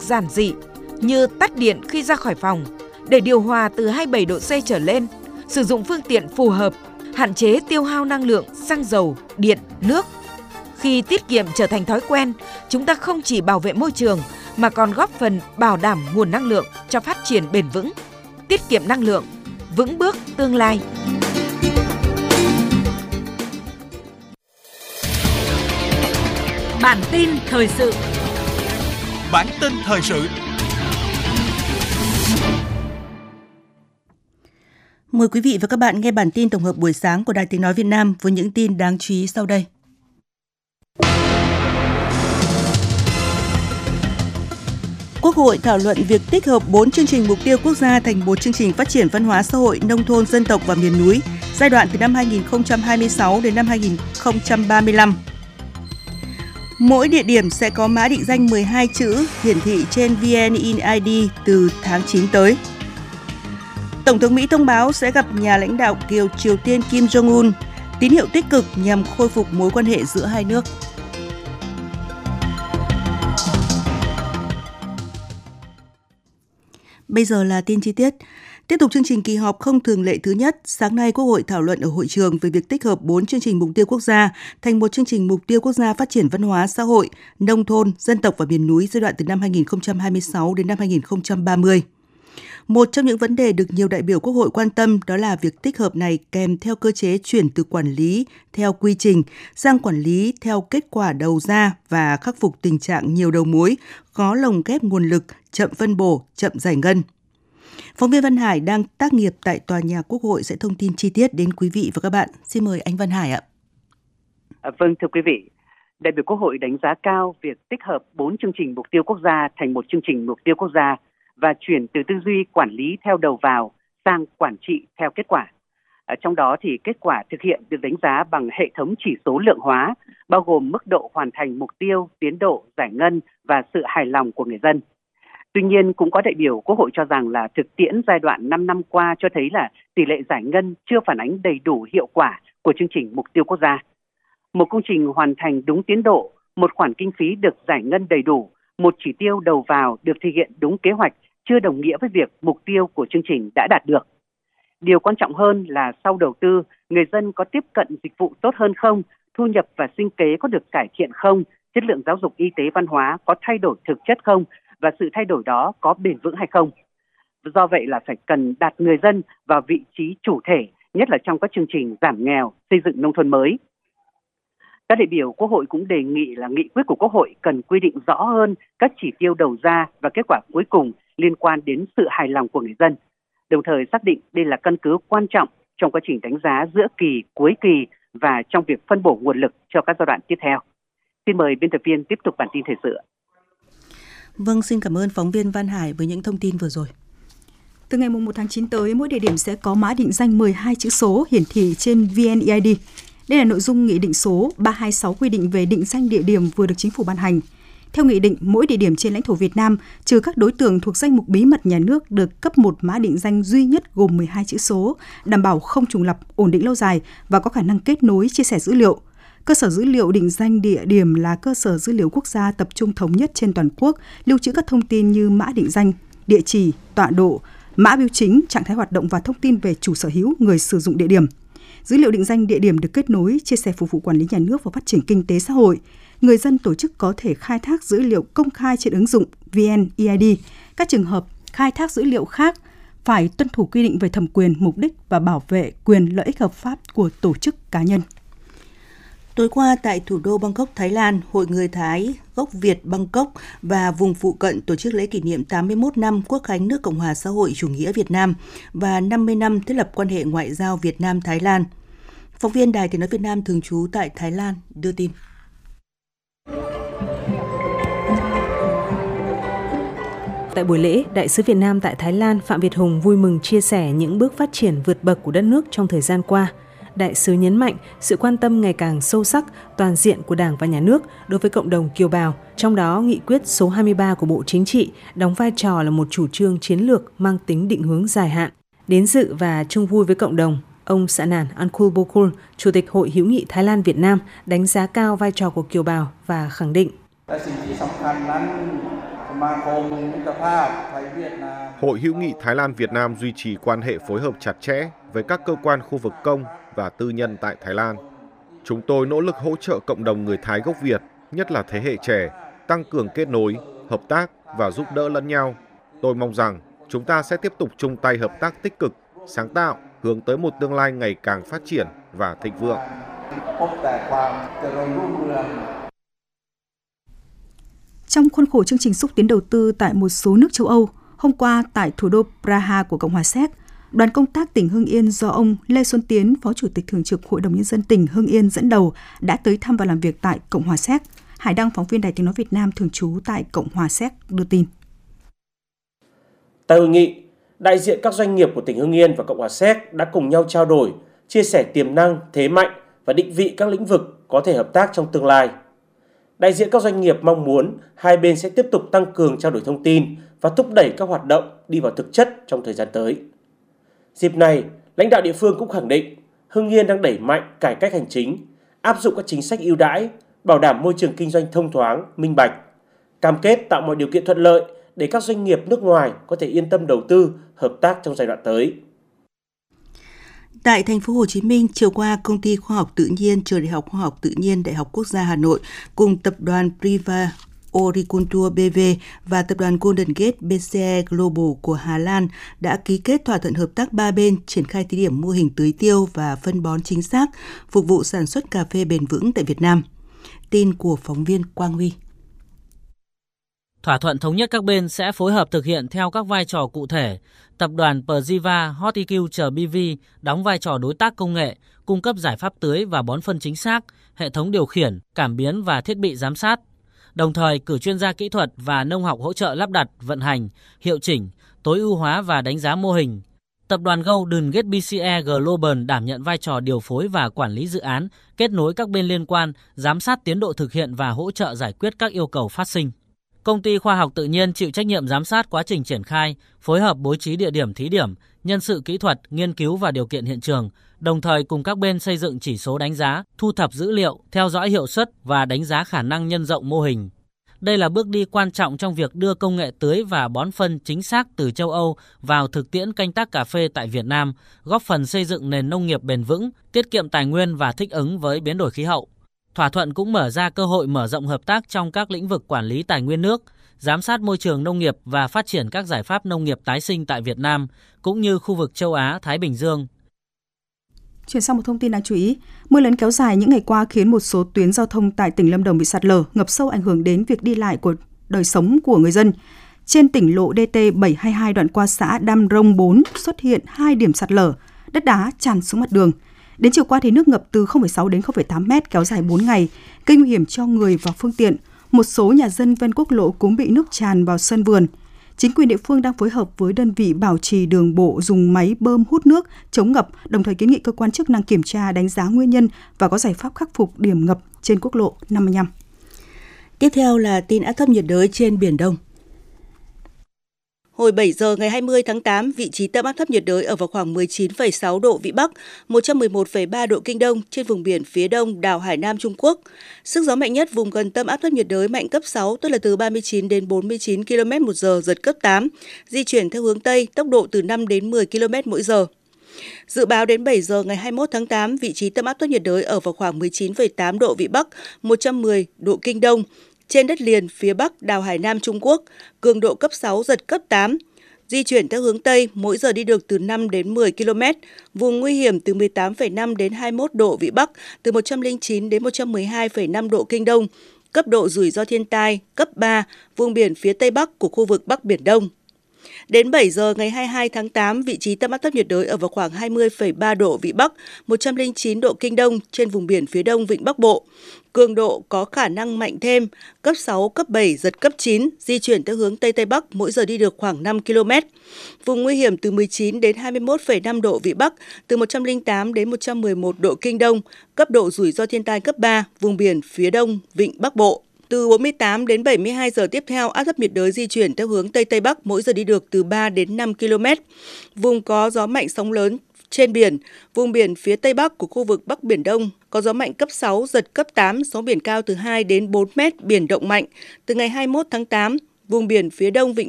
giản dị như tắt điện khi ra khỏi phòng, để điều hòa từ 27 độ C trở lên, sử dụng phương tiện phù hợp, hạn chế tiêu hao năng lượng, xăng dầu, điện, nước. Khi tiết kiệm trở thành thói quen, chúng ta không chỉ bảo vệ môi trường mà còn góp phần bảo đảm nguồn năng lượng cho phát triển bền vững. Tiết kiệm năng lượng, vững bước tương lai. Bản tin thời sự. Bản tin thời sự. Mời quý vị và các bạn nghe bản tin tổng hợp buổi sáng của Đài Tiếng nói Việt Nam với những tin đáng chú ý sau đây. Quốc hội thảo luận việc tích hợp 4 chương trình mục tiêu quốc gia thành một chương trình phát triển văn hóa xã hội nông thôn dân tộc và miền núi giai đoạn từ năm 2026 đến năm 2035. Mỗi địa điểm sẽ có mã định danh 12 chữ hiển thị trên VNeID từ tháng 9 tới. Tổng thống Mỹ thông báo sẽ gặp nhà lãnh đạo Kiều Triều Tiên Kim Jong-un, tín hiệu tích cực nhằm khôi phục mối quan hệ giữa hai nước. Bây giờ là tin chi tiết. Tiếp tục chương trình kỳ họp không thường lệ thứ nhất, sáng nay Quốc hội thảo luận ở hội trường về việc tích hợp 4 chương trình mục tiêu quốc gia thành một chương trình mục tiêu quốc gia phát triển văn hóa xã hội, nông thôn, dân tộc và miền núi giai đoạn từ năm 2026 đến năm 2030. Một trong những vấn đề được nhiều đại biểu Quốc hội quan tâm đó là việc tích hợp này kèm theo cơ chế chuyển từ quản lý theo quy trình sang quản lý theo kết quả đầu ra và khắc phục tình trạng nhiều đầu mối, khó lồng ghép nguồn lực, chậm phân bổ, chậm giải ngân. Phóng viên Văn Hải đang tác nghiệp tại tòa nhà Quốc hội sẽ thông tin chi tiết đến quý vị và các bạn. Xin mời anh Văn Hải ạ. Vâng, thưa quý vị, đại biểu Quốc hội đánh giá cao việc tích hợp 4 chương trình mục tiêu quốc gia thành một chương trình mục tiêu quốc gia và chuyển từ tư duy quản lý theo đầu vào sang quản trị theo kết quả. Trong đó thì kết quả thực hiện được đánh giá bằng hệ thống chỉ số lượng hóa, bao gồm mức độ hoàn thành mục tiêu, tiến độ, giải ngân và sự hài lòng của người dân. Tuy nhiên, cũng có đại biểu Quốc hội cho rằng là thực tiễn giai đoạn 5 năm qua cho thấy là tỷ lệ giải ngân chưa phản ánh đầy đủ hiệu quả của chương trình mục tiêu quốc gia. Một công trình hoàn thành đúng tiến độ, một khoản kinh phí được giải ngân đầy đủ, một chỉ tiêu đầu vào được thực hiện đúng kế hoạch chưa đồng nghĩa với việc mục tiêu của chương trình đã đạt được. Điều quan trọng hơn là sau đầu tư, người dân có tiếp cận dịch vụ tốt hơn không, thu nhập và sinh kế có được cải thiện không, chất lượng giáo dục, y tế, văn hóa có thay đổi thực chất không, và sự thay đổi đó có bền vững hay không. Do vậy là phải cần đặt người dân vào vị trí chủ thể, nhất là trong các chương trình giảm nghèo, xây dựng nông thôn mới. Các đại biểu Quốc hội cũng đề nghị là nghị quyết của Quốc hội cần quy định rõ hơn các chỉ tiêu đầu ra và kết quả cuối cùng liên quan đến sự hài lòng của người dân, đồng thời xác định đây là căn cứ quan trọng trong quá trình đánh giá giữa kỳ, cuối kỳ và trong việc phân bổ nguồn lực cho các giai đoạn tiếp theo. Xin mời biên tập viên tiếp tục bản tin thời sự. Vâng, xin cảm ơn phóng viên Văn Hải với những thông tin vừa rồi. Từ ngày 1 tháng 9 tới, mỗi địa điểm sẽ có mã định danh 12 chữ số hiển thị trên VNeID. Đây là nội dung Nghị định số 326 quy định về định danh địa điểm vừa được Chính phủ ban hành. Theo nghị định, mỗi địa điểm trên lãnh thổ Việt Nam, trừ các đối tượng thuộc danh mục bí mật nhà nước, được cấp một mã định danh duy nhất gồm 12 chữ số, đảm bảo không trùng lặp, ổn định lâu dài và có khả năng kết nối, chia sẻ dữ liệu. Cơ sở dữ liệu định danh địa điểm là cơ sở dữ liệu quốc gia tập trung thống nhất trên toàn quốc, lưu trữ các thông tin như mã định danh, địa chỉ, tọa độ, mã bưu chính, trạng thái hoạt động và thông tin về chủ sở hữu, người sử dụng địa điểm. Dữ liệu định danh địa điểm được kết nối, chia sẻ phục vụ quản lý nhà nước và phát triển kinh tế xã hội. Người dân, tổ chức có thể khai thác dữ liệu công khai trên ứng dụng VNeID. Các trường hợp khai thác dữ liệu khác phải tuân thủ quy định về thẩm quyền, mục đích và bảo vệ quyền lợi ích hợp pháp của tổ chức cá nhân. Tối qua tại thủ đô Bangkok, Thái Lan, Hội Người Thái gốc Việt Bangkok và vùng phụ cận tổ chức lễ kỷ niệm 81 năm Quốc khánh nước Cộng hòa xã hội chủ nghĩa Việt Nam và 50 năm thiết lập quan hệ ngoại giao Việt Nam-Thái Lan. Phóng viên Đài Tiếng nói Việt Nam thường trú tại Thái Lan đưa tin. Tại buổi lễ, Đại sứ Việt Nam tại Thái Lan Phạm Việt Hùng vui mừng chia sẻ những bước phát triển vượt bậc của đất nước trong thời gian qua. Đại sứ nhấn mạnh sự quan tâm ngày càng sâu sắc, toàn diện của Đảng và Nhà nước đối với cộng đồng kiều bào, trong đó nghị quyết số 23 của Bộ Chính trị đóng vai trò là một chủ trương chiến lược mang tính định hướng dài hạn. Đến dự và chung vui với cộng đồng, ông Sanan Angkulbokul, Chủ tịch Hội hữu nghị Thái Lan Việt Nam đánh giá cao vai trò của kiều bào và khẳng định Hội hữu nghị Thái Lan Việt Nam duy trì quan hệ phối hợp chặt chẽ với các cơ quan khu vực công và tư nhân tại Thái Lan. Chúng tôi nỗ lực hỗ trợ cộng đồng người Thái gốc Việt, nhất là thế hệ trẻ, tăng cường kết nối, hợp tác và giúp đỡ lẫn nhau. Tôi mong rằng chúng ta sẽ tiếp tục chung tay hợp tác tích cực, sáng tạo, hướng tới một tương lai ngày càng phát triển và thịnh vượng. Trong khuôn khổ chương trình xúc tiến đầu tư tại một số nước châu Âu, hôm qua tại thủ đô Praha của Cộng hòa Séc, đoàn công tác tỉnh Hưng Yên do ông Lê Xuân Tiến, Phó Chủ tịch Thường trực Hội đồng Nhân dân tỉnh Hưng Yên dẫn đầu đã tới thăm và làm việc tại Cộng hòa Séc. Hải Đăng, phóng viên Đài Tiếng nói Việt Nam thường trú tại Cộng hòa Séc đưa tin. Tại hội nghị, đại diện các doanh nghiệp của tỉnh Hưng Yên và Cộng hòa Séc đã cùng nhau trao đổi, chia sẻ tiềm năng, thế mạnh và định vị các lĩnh vực có thể hợp tác trong tương lai. Đại diện các doanh nghiệp mong muốn hai bên sẽ tiếp tục tăng cường trao đổi thông tin và thúc đẩy các hoạt động đi vào thực chất trong thời gian tới. Dịp này, lãnh đạo địa phương cũng khẳng định Hưng Yên đang đẩy mạnh cải cách hành chính, áp dụng các chính sách ưu đãi, bảo đảm môi trường kinh doanh thông thoáng, minh bạch, cam kết tạo mọi điều kiện thuận lợi để các doanh nghiệp nước ngoài có thể yên tâm đầu tư, hợp tác trong giai đoạn tới. Tại thành phố Hồ Chí Minh, chiều qua, Công ty Khoa học Tự nhiên, Trường Đại học Khoa học Tự nhiên Đại học Quốc gia Hà Nội cùng tập đoàn Priva Agriculture BV và tập đoàn Golden Gate BCE Global của Hà Lan đã ký kết thỏa thuận hợp tác ba bên triển khai thí điểm mô hình tưới tiêu và phân bón chính xác phục vụ sản xuất cà phê bền vững tại Việt Nam. Tin của phóng viên Quang Huy. Thỏa thuận thống nhất các bên sẽ phối hợp thực hiện theo các vai trò cụ thể. Tập đoàn Priva Horticulture BV đóng vai trò đối tác công nghệ, cung cấp giải pháp tưới và bón phân chính xác, hệ thống điều khiển, cảm biến và thiết bị giám sát. Đồng thời cử chuyên gia kỹ thuật và nông học hỗ trợ lắp đặt, vận hành, hiệu chỉnh, tối ưu hóa và đánh giá mô hình. Tập đoàn Golden Gate BCE Global đảm nhận vai trò điều phối và quản lý dự án, kết nối các bên liên quan, giám sát tiến độ thực hiện và hỗ trợ giải quyết các yêu cầu phát sinh. Công ty Khoa học Tự nhiên chịu trách nhiệm giám sát quá trình triển khai, phối hợp bố trí địa điểm thí điểm, nhân sự kỹ thuật, nghiên cứu và điều kiện hiện trường, đồng thời cùng các bên xây dựng chỉ số đánh giá, thu thập dữ liệu, theo dõi hiệu suất và đánh giá khả năng nhân rộng mô hình. Đây là bước đi quan trọng trong việc đưa công nghệ tưới và bón phân chính xác từ châu Âu vào thực tiễn canh tác cà phê tại Việt Nam, góp phần xây dựng nền nông nghiệp bền vững, tiết kiệm tài nguyên và thích ứng với biến đổi khí hậu. Thỏa thuận cũng mở ra cơ hội mở rộng hợp tác trong các lĩnh vực quản lý tài nguyên nước, giám sát môi trường nông nghiệp và phát triển các giải pháp nông nghiệp tái sinh tại Việt Nam, cũng như khu vực châu Á-Thái Bình Dương. Chuyển sang một thông tin đáng chú ý, mưa lớn kéo dài những ngày qua khiến một số tuyến giao thông tại tỉnh Lâm Đồng bị sạt lở, ngập sâu ảnh hưởng đến việc đi lại của đời sống của người dân. Trên tỉnh lộ DT722 đoạn qua xã Đam Rông 4 xuất hiện 2 điểm sạt lở, đất đá tràn xuống mặt đường. Đến chiều qua thì nước ngập từ 0,6 đến 0,8 mét kéo dài 4 ngày, gây nguy hiểm cho người và phương tiện. Một số nhà dân ven quốc lộ cũng bị nước tràn vào sân vườn. Chính quyền địa phương đang phối hợp với đơn vị bảo trì đường bộ dùng máy bơm hút nước, chống ngập, đồng thời kiến nghị cơ quan chức năng kiểm tra, đánh giá nguyên nhân và có giải pháp khắc phục điểm ngập trên quốc lộ 55. Tiếp theo là tin áp thấp nhiệt đới trên Biển Đông. Hồi 7 giờ ngày 20 tháng 8, vị trí tâm áp thấp nhiệt đới ở vào khoảng 19,6 độ Vĩ Bắc, 111,3 độ Kinh Đông trên vùng biển phía đông đảo Hải Nam Trung Quốc. Sức gió mạnh nhất vùng gần tâm áp thấp nhiệt đới mạnh cấp 6, tức là từ 39 đến 49 km/h, giật cấp 8, di chuyển theo hướng Tây, tốc độ từ 5 đến 10 km/h. Dự báo đến 7 giờ ngày 21 tháng 8, vị trí tâm áp thấp nhiệt đới ở vào khoảng 19,8 độ Vĩ Bắc, 110 độ Kinh Đông, trên đất liền phía Bắc đảo Hải Nam Trung Quốc, cường độ cấp 6, giật cấp 8, di chuyển theo hướng Tây, mỗi giờ đi được từ 5 đến 10 km, vùng nguy hiểm từ 18,5 đến 21 độ Vĩ Bắc, từ 109 đến 112,5 độ Kinh Đông, cấp độ rủi ro thiên tai, cấp 3, vùng biển phía Tây Bắc của khu vực Bắc Biển Đông. Đến 7 giờ ngày 22 tháng 8, vị trí tâm áp thấp nhiệt đới ở vào khoảng 20,3 độ Vĩ Bắc, 109 độ Kinh Đông trên vùng biển phía đông Vịnh Bắc Bộ. Cường độ có khả năng mạnh thêm, cấp 6, cấp 7, giật cấp 9, di chuyển theo hướng Tây Tây Bắc, mỗi giờ đi được khoảng 5 km. Vùng nguy hiểm từ 19 đến 21,5 độ Vĩ Bắc, từ 108 đến 111 độ Kinh Đông, cấp độ rủi ro thiên tai cấp 3, vùng biển phía đông Vịnh Bắc Bộ. Từ 48 đến 72 giờ tiếp theo, áp thấp nhiệt đới di chuyển theo hướng Tây Tây Bắc, mỗi giờ đi được từ 3 đến 5 km. Vùng có gió mạnh sóng lớn trên biển, vùng biển phía Tây Bắc của khu vực Bắc Biển Đông có gió mạnh cấp 6, giật cấp 8, sóng biển cao từ 2 đến 4 mét, biển động mạnh. Từ ngày 21 tháng 8, Vùng biển phía đông Vịnh